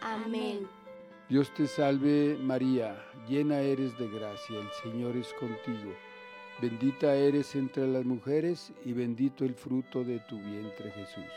Amén. Dios te salve María, llena eres de gracia, el Señor es contigo. Bendita eres entre las mujeres y bendito el fruto de tu vientre Jesús.